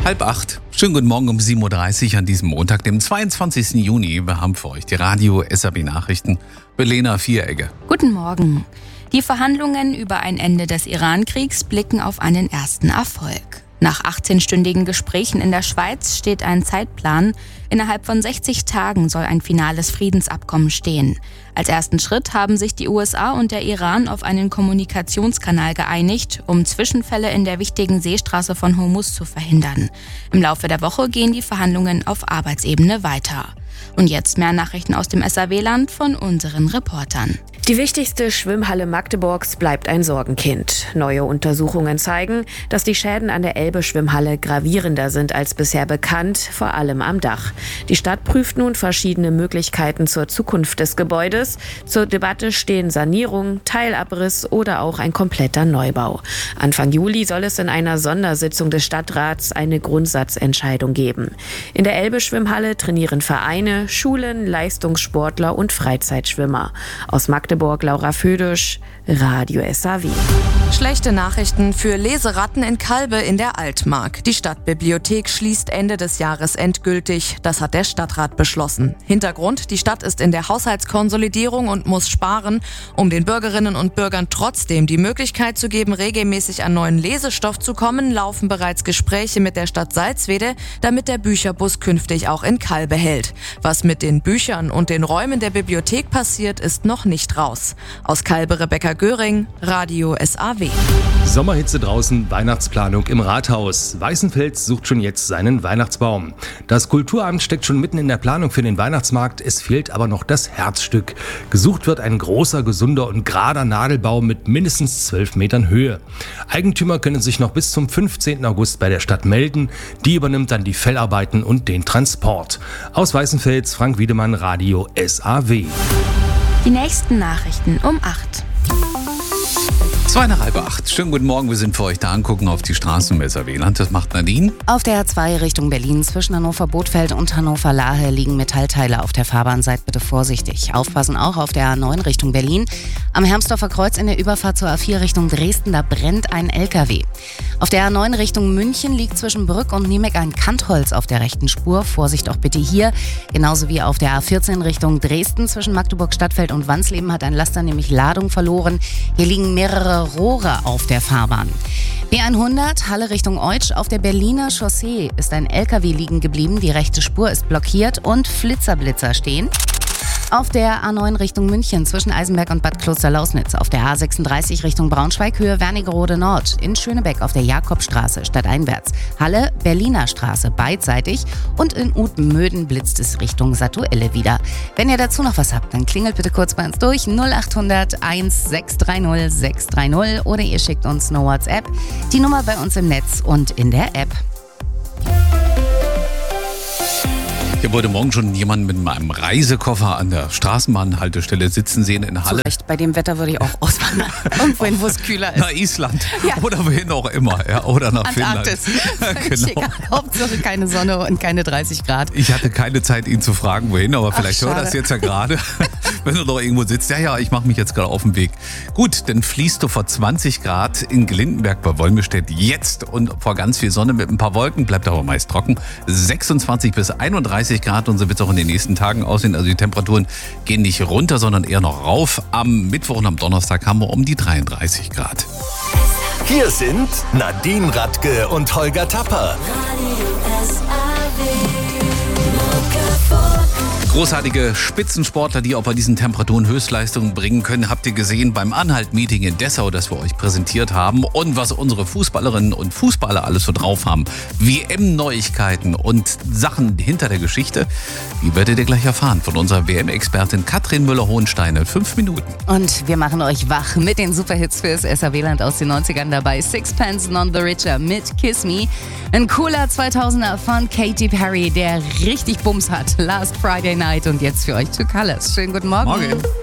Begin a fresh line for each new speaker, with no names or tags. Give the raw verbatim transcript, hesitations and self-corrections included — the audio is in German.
Halb acht. Schönen guten Morgen um sieben Uhr dreißig an diesem Montag, dem zweiundzwanzigsten Juni. Wir haben für euch die Radio S A B Nachrichten. Belena Vieregge.
Guten Morgen. Die Verhandlungen über ein Ende des Iran-Kriegs blicken auf einen ersten Erfolg. Nach achtzehnstündigen Gesprächen in der Schweiz steht ein Zeitplan. Innerhalb von sechzig Tagen soll ein finales Friedensabkommen stehen. Als ersten Schritt haben sich die U S A und der Iran auf einen Kommunikationskanal geeinigt, um Zwischenfälle in der wichtigen Seestraße von Hormuz zu verhindern. Im Laufe der Woche gehen die Verhandlungen auf Arbeitsebene weiter. Und jetzt mehr Nachrichten aus dem S A W-Land von unseren Reportern.
Die wichtigste Schwimmhalle Magdeburgs bleibt ein Sorgenkind. Neue Untersuchungen zeigen, dass die Schäden an der Elbe-Schwimmhalle gravierender sind als bisher bekannt, vor allem am Dach. Die Stadt prüft nun verschiedene Möglichkeiten zur Zukunft des Gebäudes. Zur Debatte stehen Sanierung, Teilabriss oder auch ein kompletter Neubau. Anfang Juli soll es in einer Sondersitzung des Stadtrats eine Grundsatzentscheidung geben. In der Elbe-Schwimmhalle trainieren Vereine, Schulen, Leistungssportler und Freizeitschwimmer. Aus Magdeburg Laura Födisch, Radio S A W.
Schlechte Nachrichten für Leseratten in Kalbe in der Altmark. Die Stadtbibliothek schließt Ende des Jahres endgültig. Das hat der Stadtrat beschlossen. Hintergrund: Die Stadt ist in der Haushaltskonsolidierung und muss sparen, um den Bürgerinnen und Bürgern trotzdem die Möglichkeit zu geben, regelmäßig an neuen Lesestoff zu kommen, laufen bereits Gespräche mit der Stadt Salzwedel, damit der Bücherbus künftig auch in Kalbe hält. Was mit den Büchern und den Räumen der Bibliothek passiert, ist noch nicht raus. Aus Kalbe Rebecca Göring, Radio S A W.
Sommerhitze draußen, Weihnachtsplanung im Rathaus. Weißenfels sucht schon jetzt seinen Weihnachtsbaum. Das Kulturamt steckt schon mitten in der Planung für den Weihnachtsmarkt. Es fehlt aber noch das Herzstück. Gesucht wird ein großer, gesunder und gerader Nadelbaum mit mindestens zwölf Metern Höhe. Eigentümer können sich noch bis zum fünfzehnten August bei der Stadt melden. Die übernimmt dann die Fellarbeiten und den Transport. Aus Weißenfels, Frank Wiedemann, Radio S A W.
Die nächsten Nachrichten um acht.
Zwei nach halb acht. Schönen guten Morgen, wir sind für euch da und gucken auf die Straßen im S A W-Land. Das macht Nadine.
Auf der A zwei Richtung Berlin zwischen Hannover-Bothfeld und Hannover-Lahe liegen Metallteile auf der Fahrbahn. Seid bitte vorsichtig. Aufpassen auch auf der A neun Richtung Berlin. Am Hermsdorfer Kreuz in der Überfahrt zur A vier Richtung Dresden, da brennt ein L K W. Auf der A neun Richtung München liegt zwischen Brück und Niemeck ein Kantholz auf der rechten Spur. Vorsicht auch bitte hier. Genauso wie auf der A vierzehn Richtung Dresden zwischen Magdeburg-Stadtfeld und Wansleben hat ein Laster nämlich Ladung verloren. Hier liegen mehrere Rohre auf der Fahrbahn. B hundert, Halle Richtung Eutsch. Auf der Berliner Chaussee ist ein L K W liegen geblieben. Die rechte Spur ist blockiert und Flitzerblitzer stehen. Auf der A neun Richtung München zwischen Eisenberg und Bad Kloster-Lausnitz. Auf der A sechsunddreißig Richtung Braunschweig, Höhe Wernigerode Nord. In Schönebeck auf der Jakobstraße stadteinwärts. Halle, Berliner Straße beidseitig. Und in Utmöden blitzt es Richtung Satuelle wieder. Wenn ihr dazu noch was habt, dann klingelt bitte kurz bei uns durch. null achthundert eins sechs drei null sechs drei null oder ihr schickt uns eine WhatsApp. Die Nummer bei uns im Netz und in der App.
Ich habe heute Morgen schon jemanden mit meinem Reisekoffer an der Straßenbahnhaltestelle sitzen sehen in Halle.
Zurecht, bei dem Wetter würde ich auch auswandern. Irgendwohin, wo es kühler ist.
Nach Island
Ja.
oder wohin auch immer. Ja, oder nach
Antarktis.
Finnland.
Genau.
Genau.
Hauptsache keine Sonne und keine dreißig Grad.
Ich hatte keine Zeit, ihn zu fragen, wohin, aber vielleicht
Ach,
hört
schade.
das jetzt ja gerade, wenn du noch irgendwo sitzt. Ja, ja, ich mache mich jetzt gerade auf den Weg. Gut, dann fließt du vor zwanzig Grad in Glindenberg bei Wolmirstedt jetzt und vor ganz viel Sonne mit ein paar Wolken, bleibt aber meist trocken. sechsundzwanzig bis einunddreißig Grad und so wird es auch in den nächsten Tagen aussehen. Also die Temperaturen gehen nicht runter, sondern eher noch rauf. Am Mittwoch und am Donnerstag haben wir um die dreiunddreißig Grad.
Hier sind Nadine Radke und Holger Tapper.
Großartige Spitzensportler, die auch bei diesen Temperaturen Höchstleistungen bringen können, habt ihr gesehen beim Anhalt-Meeting in Dessau, das wir euch präsentiert haben. Und was unsere Fußballerinnen und Fußballer alles so drauf haben. W M-Neuigkeiten und Sachen hinter der Geschichte, die werdet ihr gleich erfahren von unserer W M-Expertin Katrin Müller-Hohenstein in fünf Minuten.
Und wir machen euch wach mit den Superhits fürs S A W-Land aus den neunzigern dabei. Sixpence None the Richer mit Kiss Me. Ein cooler zweitausender von Katy Perry, der richtig Bums hat. Last Friday Night und jetzt für euch Two Colors. Schönen guten Morgen.
Morgen.